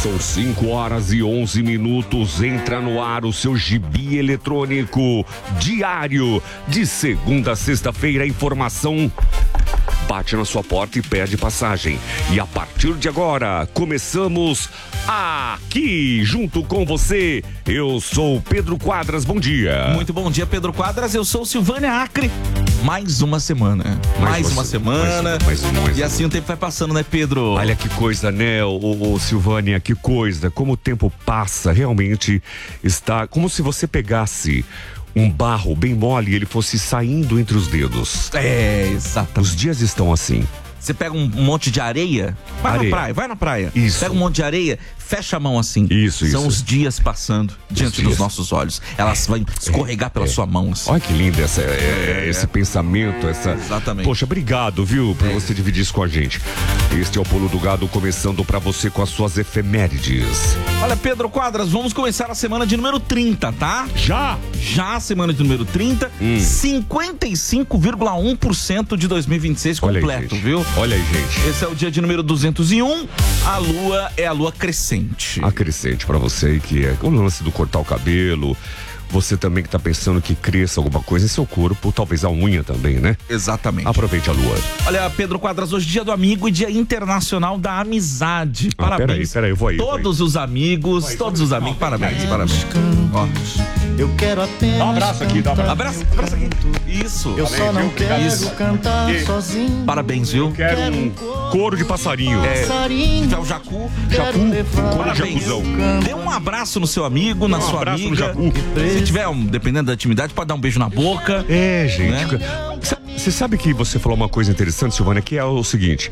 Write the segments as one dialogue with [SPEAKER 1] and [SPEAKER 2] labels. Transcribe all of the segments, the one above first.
[SPEAKER 1] São 5h11. Entra no ar o seu gibi eletrônico diário. De segunda a sexta-feira, informação bate na sua porta e pede passagem. E a partir de agora, começamos aqui, junto com você. Eu sou Pedro Quadras, bom dia.
[SPEAKER 2] Muito bom dia, Pedro Quadras. Eu sou Silvânia Acre. Mais uma semana. Mais uma semana. E assim o tempo vai passando, né, Pedro?
[SPEAKER 1] Olha que coisa, né, ô Silvânia, que coisa. Como o tempo passa, realmente está como se você pegasse um barro bem mole e ele fosse saindo entre os dedos.
[SPEAKER 2] É, exatamente.
[SPEAKER 1] Os dias estão assim.
[SPEAKER 2] Você pega um monte de areia, vai na praia.
[SPEAKER 1] Isso.
[SPEAKER 2] Pega um monte de areia, fecha a mão assim.
[SPEAKER 1] Isso.
[SPEAKER 2] São os dias passando diante dos nossos olhos. Elas vão escorregar pela sua mão assim.
[SPEAKER 1] Olha que lindo esse pensamento,
[SPEAKER 2] Exatamente.
[SPEAKER 1] Poxa, obrigado, viu, por você dividir isso com a gente. Este é o Pulo do Gado, começando pra você com as suas efemérides.
[SPEAKER 2] Olha, Pedro Quadras, vamos começar a semana de número 30, tá? Já a semana de número 30, 55,1% de 2026 completo, viu?
[SPEAKER 1] Olha aí, gente.
[SPEAKER 2] Esse é o dia de número 201. A lua é a lua crescente.
[SPEAKER 1] A crescente pra você, que é o lance do cortar o cabelo. Você também que tá pensando que cresça alguma coisa em seu corpo, talvez a unha também, né?
[SPEAKER 2] Exatamente.
[SPEAKER 1] Aproveite a lua.
[SPEAKER 2] Olha, Pedro Quadras, hoje é dia do amigo e dia internacional da amizade. Parabéns.
[SPEAKER 1] Peraí, eu vou aí.
[SPEAKER 2] Todos os amigos, parabéns. Ó.
[SPEAKER 3] Eu quero apenas.
[SPEAKER 1] Dá um abraço aqui,
[SPEAKER 2] Abraço aqui. Isso.
[SPEAKER 3] Eu só não quero cantar sozinho.
[SPEAKER 2] Parabéns, viu?
[SPEAKER 1] Quero um couro de passarinho.
[SPEAKER 3] Passarinho.
[SPEAKER 2] Tiver o jacu.
[SPEAKER 1] Couro de jacuzão.
[SPEAKER 2] Dê um abraço no seu amigo, na sua
[SPEAKER 1] abraço
[SPEAKER 2] amiga.
[SPEAKER 1] no jacu.
[SPEAKER 2] Se tiver, dependendo da intimidade, pode dar um beijo na boca.
[SPEAKER 1] É, gente.
[SPEAKER 2] Né?
[SPEAKER 1] Você sabe que você falou uma coisa interessante, Silvânia, que é o seguinte: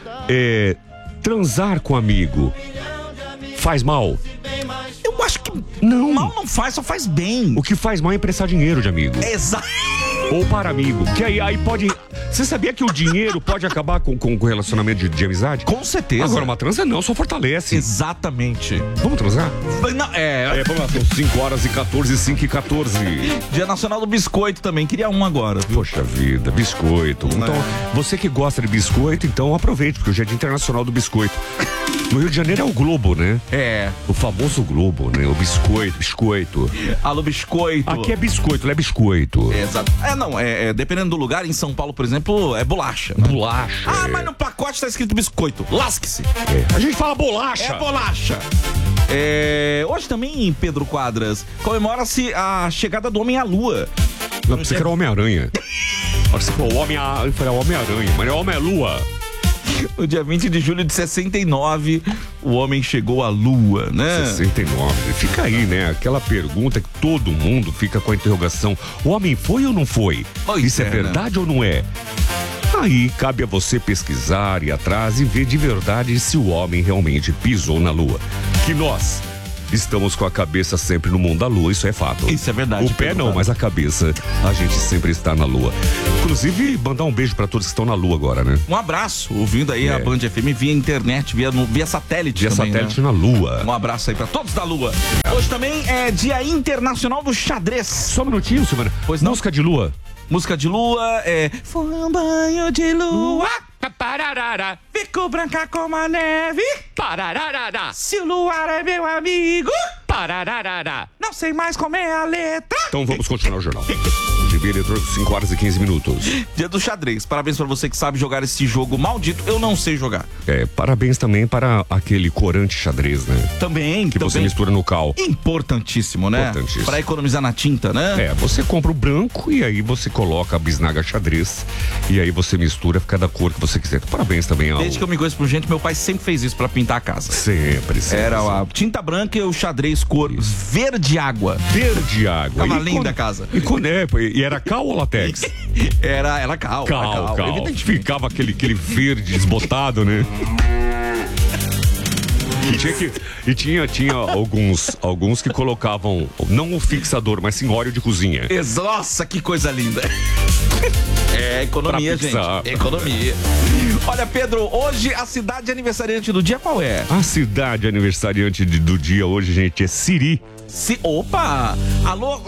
[SPEAKER 1] transar com amigo faz mal?
[SPEAKER 2] Eu acho que
[SPEAKER 1] Não.
[SPEAKER 2] mal não faz, só faz bem.
[SPEAKER 1] O que faz mal é emprestar dinheiro de amigo.
[SPEAKER 2] Exato.
[SPEAKER 1] Ou para amigo. Que aí pode. Você sabia que o dinheiro pode acabar com o relacionamento de amizade?
[SPEAKER 2] Com certeza.
[SPEAKER 1] Agora, uma transa não, só fortalece.
[SPEAKER 2] Exatamente.
[SPEAKER 1] Vamos transar?
[SPEAKER 2] Não,
[SPEAKER 1] Vamos lá, são 5h14, 5h14.
[SPEAKER 2] Dia Nacional do Biscoito também, queria um agora, viu?
[SPEAKER 1] Poxa vida, biscoito. Então, você que gosta de biscoito, então aproveite, porque hoje é Dia Internacional do Biscoito. No Rio de Janeiro é o Globo, né?
[SPEAKER 2] É.
[SPEAKER 1] O famoso Globo, né? O biscoito.
[SPEAKER 2] Alô, biscoito.
[SPEAKER 1] Aqui é biscoito, não é biscoito.
[SPEAKER 2] Exato. Dependendo do lugar, em São Paulo, por exemplo, é bolacha. Né?
[SPEAKER 1] Bolacha.
[SPEAKER 2] Mas no pacote tá escrito biscoito. Lasque-se.
[SPEAKER 1] A gente fala bolacha.
[SPEAKER 2] É bolacha. Hoje também, Pedro Quadras, comemora-se a chegada do homem à lua.
[SPEAKER 1] Não, pensei que era Homem-Aranha. Você falou eu falei Homem-Aranha, mas é Homem-Lua.
[SPEAKER 2] No dia 20 de julho de 69, o homem chegou à lua, né?
[SPEAKER 1] 69. Fica aí, né? Aquela pergunta que todo mundo fica com a interrogação: o homem foi ou não foi? Isso é verdade, né? Ou não é? Aí cabe a você pesquisar, ir atrás e ver de verdade se o homem realmente pisou na lua. Que nós estamos com a cabeça sempre no mundo da lua, isso é fato.
[SPEAKER 2] Isso é verdade.
[SPEAKER 1] O pé não, mas a cabeça, a gente sempre está na lua. Inclusive, mandar um beijo pra todos que estão na lua agora, né?
[SPEAKER 2] Um abraço, ouvindo aí a Band FM via internet, via satélite
[SPEAKER 1] via
[SPEAKER 2] também,
[SPEAKER 1] satélite,
[SPEAKER 2] né?
[SPEAKER 1] na lua.
[SPEAKER 2] Um abraço aí pra todos da lua. Hoje também é Dia Internacional do Xadrez.
[SPEAKER 1] Só um minutinho, Silvana.
[SPEAKER 2] Pois não?
[SPEAKER 1] Música de lua.
[SPEAKER 2] Música de lua foi um banho de lua.
[SPEAKER 1] Pararara.
[SPEAKER 2] Ficou branca como a neve.
[SPEAKER 1] Pararara.
[SPEAKER 2] Se o luar é meu amigo.
[SPEAKER 1] Pararara.
[SPEAKER 2] Não sei mais como é a letra.
[SPEAKER 1] Então vamos continuar o jornal. GB eletrônico, 5h15.
[SPEAKER 2] Dia do xadrez. Parabéns pra você que sabe jogar esse jogo maldito. Eu não sei jogar.
[SPEAKER 1] Parabéns também para aquele corante xadrez, né?
[SPEAKER 2] Também.
[SPEAKER 1] Que você mistura no cal.
[SPEAKER 2] Importantíssimo, né?
[SPEAKER 1] Importantíssimo.
[SPEAKER 2] Pra economizar na tinta, né?
[SPEAKER 1] Você compra o branco e aí você coloca a bisnaga xadrez e aí você mistura, fica da cor que você quiser. Parabéns também ao...
[SPEAKER 2] Desde que eu me conheço por gente, meu pai sempre fez isso pra pintar a casa.
[SPEAKER 1] Sempre.
[SPEAKER 2] Era a tinta branca e o xadrez cor verde água.
[SPEAKER 1] Verde água.
[SPEAKER 2] Tava linda a casa.
[SPEAKER 1] E era cal ou latex?
[SPEAKER 2] Era cal.
[SPEAKER 1] Cal. Ficava aquele verde desbotado, né? E tinha alguns que colocavam não o fixador, mas sim óleo de cozinha.
[SPEAKER 2] Nossa, que coisa linda. Economia, gente. Economia. Olha, Pedro, hoje a cidade aniversariante do dia qual é?
[SPEAKER 1] A cidade aniversariante do dia hoje, gente, é Siri.
[SPEAKER 2] Opa! Alô?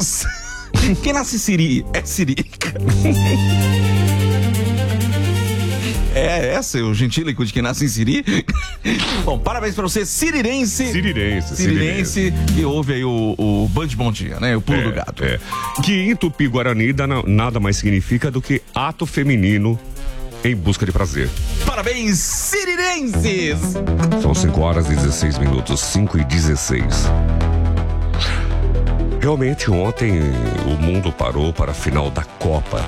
[SPEAKER 2] Quem nasce Siri é Sirica. É essa, o gentílico de quem nasce em Siri. Bom, parabéns pra você, Sirirense, que ouve aí o Band Bom Dia, né? O pulo do gato.
[SPEAKER 1] Que em Tupi-Guarani nada mais significa do que ato feminino em busca de prazer.
[SPEAKER 2] Parabéns, sirirenses!
[SPEAKER 1] São 5h16, 5h16. Realmente ontem o mundo parou para a final da Copa.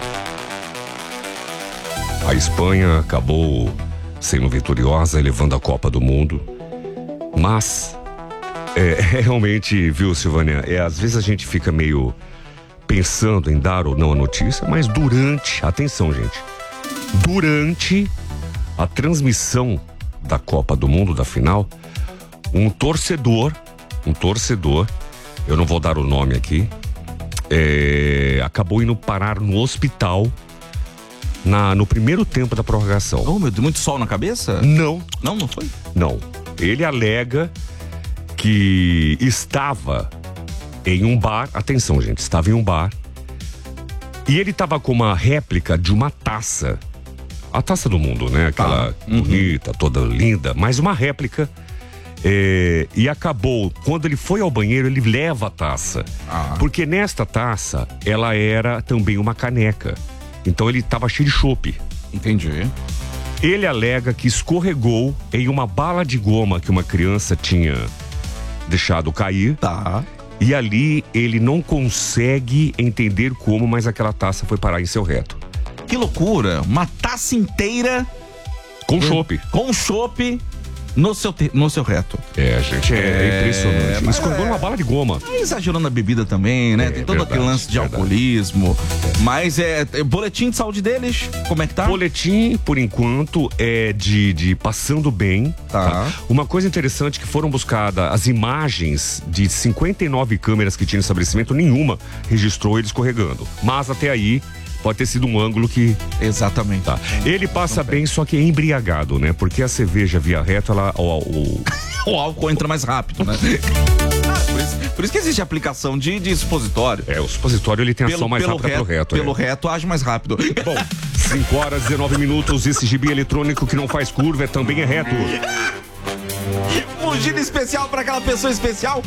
[SPEAKER 1] A Espanha acabou sendo vitoriosa, levando a Copa do Mundo. Mas, realmente, viu, Silvânia, às vezes a gente fica meio pensando em dar ou não a notícia, mas atenção, gente, durante a transmissão da Copa do Mundo, da final, um torcedor, eu não vou dar o nome aqui, acabou indo parar no hospital no primeiro tempo da prorrogação.
[SPEAKER 2] Oh, meu Deus, muito sol na cabeça?
[SPEAKER 1] Não.
[SPEAKER 2] Não foi?
[SPEAKER 1] Não. Ele alega que estava em um bar, atenção, gente, estava em um bar, e ele estava com uma réplica de uma taça, a taça do mundo, né? Aquela bonita, toda linda, mas uma réplica. E acabou, quando ele foi ao banheiro, ele leva a taça. Porque nesta taça, ela era também uma caneca. Então ele estava cheio de chope.
[SPEAKER 2] Entendi.
[SPEAKER 1] Ele alega que escorregou em uma bala de goma que uma criança tinha deixado cair.
[SPEAKER 2] Tá.
[SPEAKER 1] E ali ele não consegue entender como, mas aquela taça foi parar em seu reto.
[SPEAKER 2] Que loucura! Uma taça inteira
[SPEAKER 1] com chope.
[SPEAKER 2] Com chope no seu reto.
[SPEAKER 1] Gente, é impressionante. Escorregou numa bala de goma.
[SPEAKER 2] Exagerando a bebida também, né? Tem todo aquele lance de alcoolismo. Mas boletim de saúde deles, como é que tá?
[SPEAKER 1] Boletim, por enquanto, é de passando bem. Tá. Uma coisa interessante que foram buscadas as imagens de 59 câmeras que tinha no estabelecimento, nenhuma registrou ele escorregando. Mas até aí, pode ter sido um ângulo que...
[SPEAKER 2] Exatamente.
[SPEAKER 1] Tá. Ele passa bem, só que é embriagado, né? Porque a cerveja via reto, ela...
[SPEAKER 2] O álcool entra mais rápido, né? Por isso que existe a aplicação de supositório.
[SPEAKER 1] O supositório, ele tem ação mais rápida pro reto.
[SPEAKER 2] Pelo reto, age mais rápido.
[SPEAKER 1] Bom, 5h19, esse gibi eletrônico que não faz curva também é reto.
[SPEAKER 2] Mugido especial para aquela pessoa especial,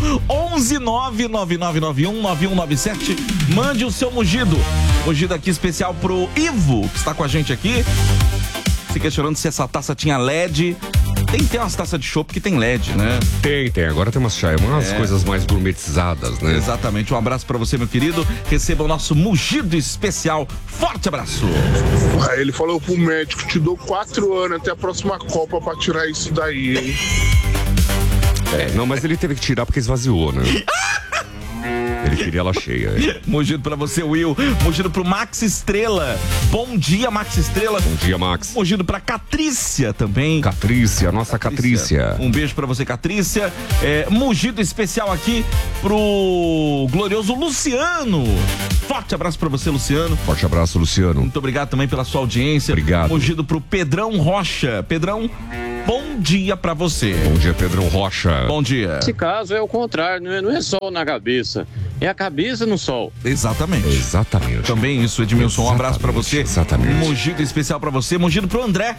[SPEAKER 2] 11999919197. Mande o seu mugido. Mugido aqui especial pro Ivo, que está com a gente aqui, se questionando se essa taça tinha LED. Tem umas taças de chopp que tem LED, né?
[SPEAKER 1] Tem. Agora tem umas coisas mais gourmetizadas, né?
[SPEAKER 2] Exatamente. Um abraço pra você, meu querido. Receba o nosso mugido especial. Forte abraço.
[SPEAKER 4] Aí ele falou pro médico, te dou 4 anos até a próxima Copa pra tirar isso daí, hein?
[SPEAKER 1] Não, mas ele teve que tirar porque esvaziou, né? Ele queria ela cheia.
[SPEAKER 2] Mugido pra você, Will. Mugido pro Max Estrela. Bom dia, Max Estrela.
[SPEAKER 1] Bom dia, Max.
[SPEAKER 2] Mugido pra Catrícia também.
[SPEAKER 1] Nossa Catrícia.
[SPEAKER 2] Um beijo pra você, Catrícia. Mugido especial aqui pro glorioso Luciano. Forte abraço pra você, Luciano.
[SPEAKER 1] Forte abraço, Luciano.
[SPEAKER 2] Muito obrigado também pela sua audiência.
[SPEAKER 1] Obrigado.
[SPEAKER 2] Mugido pro Pedrão Rocha. Pedrão, bom dia pra você.
[SPEAKER 1] Bom dia, Pedrão Rocha.
[SPEAKER 2] Bom dia.
[SPEAKER 5] Nesse caso é o contrário, não é sol na cabeça, é a cabeça no sol.
[SPEAKER 2] Exatamente.
[SPEAKER 1] Também
[SPEAKER 2] isso, Edmilson. Um abraço pra você.
[SPEAKER 1] Exatamente.
[SPEAKER 2] Mugido especial pra você. Mugido pro André.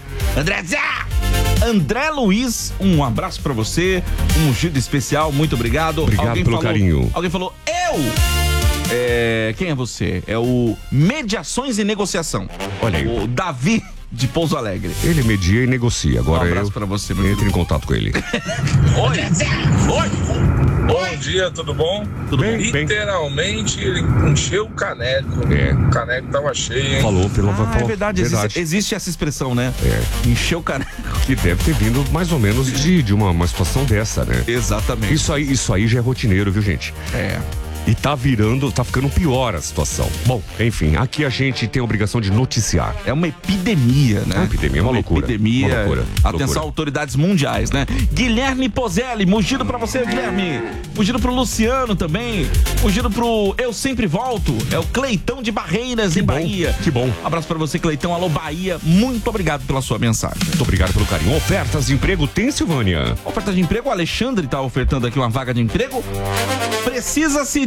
[SPEAKER 2] André Luiz, um abraço pra você. Um mugido especial, muito obrigado.
[SPEAKER 1] Obrigado pelo carinho.
[SPEAKER 2] Alguém falou, quem é você? É o Mediações e Negociação.
[SPEAKER 1] Olha aí.
[SPEAKER 2] O Davi de Pouso Alegre.
[SPEAKER 1] Ele media e negocia. Agora
[SPEAKER 2] um abraço pra você, meu
[SPEAKER 1] entre em contato com ele.
[SPEAKER 2] Oi.
[SPEAKER 6] Bom dia, tudo bom?
[SPEAKER 1] Tudo bem?
[SPEAKER 6] Literalmente ele encheu o caneco. O caneco tava cheio, hein?
[SPEAKER 1] Falou.
[SPEAKER 2] É verdade. Existe essa expressão, né? Encheu o caneco.
[SPEAKER 1] Que deve ter vindo mais ou menos de uma situação dessa, né?
[SPEAKER 2] Exatamente.
[SPEAKER 1] Isso aí já é rotineiro, viu, gente? E tá ficando pior a situação. Bom, enfim, aqui a gente tem a obrigação de noticiar.
[SPEAKER 2] É uma epidemia, né?
[SPEAKER 1] Uma epidemia, uma loucura.
[SPEAKER 2] Epidemia.
[SPEAKER 1] Uma loucura.
[SPEAKER 2] Atenção, autoridades mundiais, né? Guilherme Pozelli, mugido pra você, Guilherme. Mugido pro Luciano também. Mugido pro Eu Sempre Volto. É o Cleitão de Barreiras, Bahia.
[SPEAKER 1] Que bom.
[SPEAKER 2] Abraço pra você, Cleitão. Alô, Bahia. Muito obrigado pela sua mensagem.
[SPEAKER 1] Muito obrigado pelo carinho. Ofertas de emprego tem, Silvânia?
[SPEAKER 2] Oferta de emprego? O Alexandre tá ofertando aqui uma vaga de emprego. Precisa-se de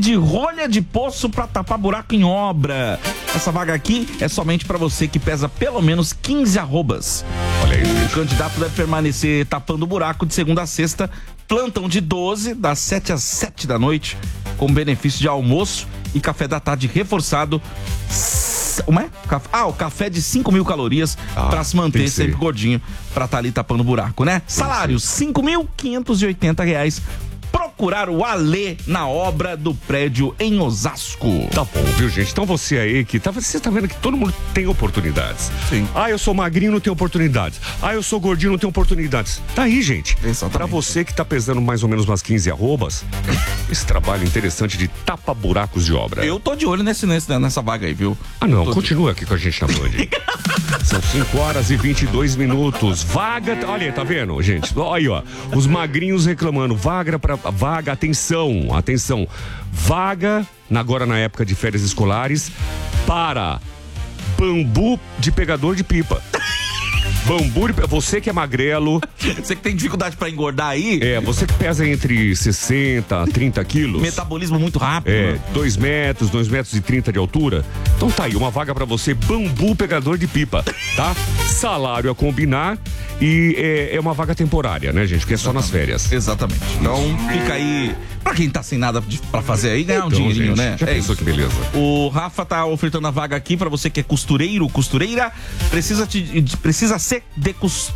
[SPEAKER 2] de rolha de poço para tapar buraco em obra. Essa vaga aqui é somente para você que pesa pelo menos 15 arrobas.
[SPEAKER 1] Olha aí,
[SPEAKER 2] O candidato deve permanecer tapando o buraco de segunda a sexta, plantão de 12, das 7 às 7 da noite, com benefício de almoço e café da tarde reforçado. Como é? O café de 5.000 calorias pra se manter sempre gordinho, pra estar ali tapando o buraco, né? Salário, R$5.580. Procurar o Alê na obra do prédio em Osasco.
[SPEAKER 1] Tá bom, viu, gente? Então você aí que você tá vendo que todo mundo tem oportunidades.
[SPEAKER 2] Sim.
[SPEAKER 1] Ah, eu sou magrinho, não tenho oportunidades. Ah, eu sou gordinho, não tenho oportunidades. Tá aí, gente.
[SPEAKER 2] Exatamente.
[SPEAKER 1] Pra você que tá pesando mais ou menos umas 15 arrobas, esse trabalho interessante de tapa-buracos de obra.
[SPEAKER 2] Eu tô de olho nessa vaga aí, viu?
[SPEAKER 1] Ah, não, continua aqui com a gente na Band. São 5h22. Vaga, olha, tá vendo, gente? Olha aí, ó, os magrinhos reclamando. Vaga, atenção. Vaga, agora na época de férias escolares, para bambu de pegador de pipa. Bambu, você que é magrelo.
[SPEAKER 2] Você que tem dificuldade pra engordar aí.
[SPEAKER 1] Você que pesa entre 60 a 30 quilos.
[SPEAKER 2] Metabolismo muito rápido.
[SPEAKER 1] 2 metros e 30 de altura. Então tá aí, uma vaga pra você, bambu pegador de pipa, tá? Salário a combinar e é uma vaga temporária, né, gente? Porque é só nas férias.
[SPEAKER 2] Exatamente. Então fica aí, pra quem tá sem nada pra fazer aí, ganhar um dinheirinho,
[SPEAKER 1] gente,
[SPEAKER 2] né?
[SPEAKER 1] Já pensou que beleza?
[SPEAKER 2] O Rafa tá ofertando a vaga aqui pra você que é costureiro, costureira, precisa ser de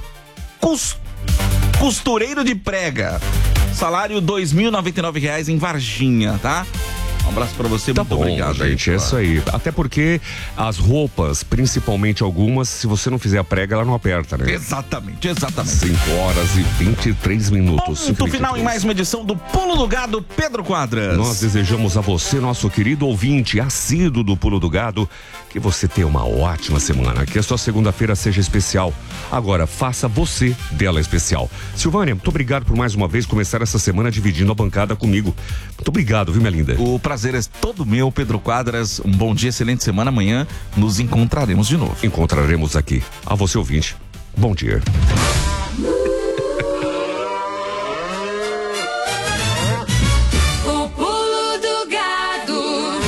[SPEAKER 2] costureiro de prega. Salário R$2.099 em Varginha, tá? Um abraço pra você,
[SPEAKER 1] Tá
[SPEAKER 2] muito
[SPEAKER 1] bom,
[SPEAKER 2] obrigado.
[SPEAKER 1] gente, é isso aí. Até porque as roupas, principalmente algumas, se você não fizer a prega, ela não aperta, né?
[SPEAKER 2] Exatamente.
[SPEAKER 1] 5h23.
[SPEAKER 2] Ponto final em mais uma edição do Pulo do Gado, Pedro Quadras.
[SPEAKER 1] Nós desejamos a você, nosso querido ouvinte assíduo do Pulo do Gado, que você tenha uma ótima semana, que a sua segunda-feira seja especial. Agora, faça você dela especial. Silvânia, muito obrigado por mais uma vez começar essa semana dividindo a bancada comigo. Muito obrigado, viu, minha linda?
[SPEAKER 2] O prazer é todo meu, Pedro Quadras. Um bom dia, excelente semana. Amanhã nos encontraremos de novo.
[SPEAKER 1] Encontraremos aqui. A você, ouvinte. Bom dia.
[SPEAKER 7] O Pulo do Gado.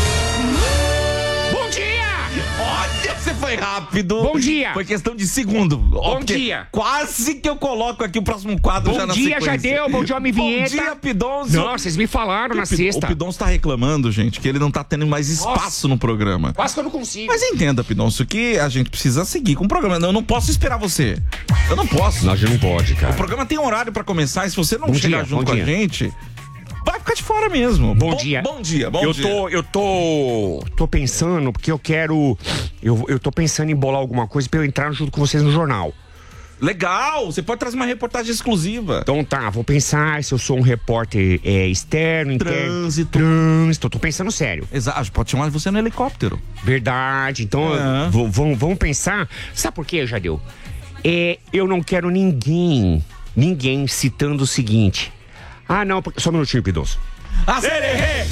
[SPEAKER 2] Bom dia! Olha, você foi rápido.
[SPEAKER 1] Bom dia.
[SPEAKER 2] Foi questão de segundo.
[SPEAKER 1] Bom dia.
[SPEAKER 2] Quase que eu coloco aqui o próximo quadro já na sequência.
[SPEAKER 1] Bom dia, já deu. Bom dia, homem vinheta.
[SPEAKER 2] Bom dia, Pidoncio.
[SPEAKER 1] Não, vocês me falaram na sexta.
[SPEAKER 2] O Pidoncio tá reclamando, gente, que ele não tá tendo mais espaço no programa.
[SPEAKER 1] Quase que eu não consigo.
[SPEAKER 2] Mas entenda, Pidoncio, que a gente precisa seguir com o programa. Eu não posso esperar você. Eu não posso.
[SPEAKER 1] Não, a gente não pode, cara.
[SPEAKER 2] O programa tem horário pra começar e se você não
[SPEAKER 1] Bom
[SPEAKER 2] chegar
[SPEAKER 1] dia,
[SPEAKER 2] junto
[SPEAKER 1] bom
[SPEAKER 2] com
[SPEAKER 1] dia.
[SPEAKER 2] a gente, vai ficar de fora mesmo.
[SPEAKER 1] Bom dia.
[SPEAKER 2] Bom dia.
[SPEAKER 1] Eu tô pensando, porque eu quero. Eu tô pensando em bolar alguma coisa pra eu entrar junto com vocês no jornal.
[SPEAKER 2] Legal! Você pode trazer uma reportagem exclusiva.
[SPEAKER 1] Então tá, vou pensar se eu sou um repórter externo, interno. Trânsito, tô pensando sério.
[SPEAKER 2] Exato, pode chamar você no helicóptero.
[SPEAKER 1] Verdade, então vamos pensar. Sabe por quê, Jadeu? Eu não quero ninguém citando o seguinte. Ah, não, só um minutinho, Pidoncio.
[SPEAKER 2] Acererê!